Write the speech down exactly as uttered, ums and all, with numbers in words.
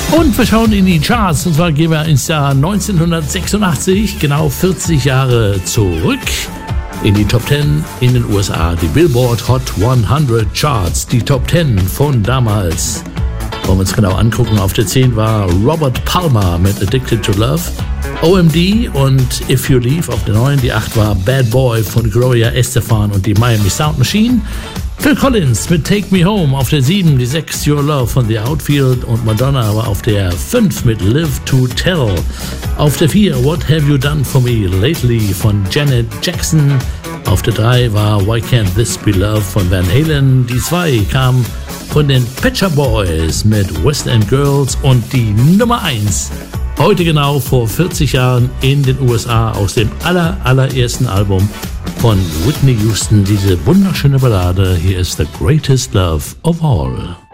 Und wir schauen in die Charts, und zwar gehen wir ins Jahr neunzehnhundertsechsundachtzig, genau vierzig Jahre zurück, in die Top zehn in den U S A, die Billboard Hot hundert Charts, die Top zehn von damals. Wollen wir uns genau angucken, auf der zehn war Robert Palmer mit Addicted to Love, O M D und If You Leave auf der neun, die acht war Bad Boy von Gloria Estefan und die Miami Sound Machine, Phil Collins mit Take Me Home auf der sieben, die sechs Your Love von The Outfield und Madonna war auf der fünf mit Live to Tell. Auf der vier What Have You Done For Me Lately von Janet Jackson. Auf der drei war Why Can't This Be Love von Van Halen. Die zwei kam von den Pet Shop Boys mit West End Girls und die Nummer eins. Heute genau vor vierzig Jahren in den U S A aus dem aller, allerersten Album von Whitney Houston, diese wunderschöne Ballade. Hier ist The Greatest Love of All.